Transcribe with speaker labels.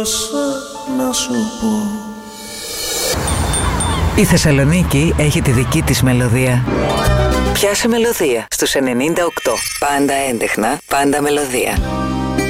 Speaker 1: Να σου πω.
Speaker 2: Η Θεσσαλονίκη έχει τη δική της μελωδία. Πιάσε μελωδία στους 98. Πάντα έντεχνα, πάντα μελωδία.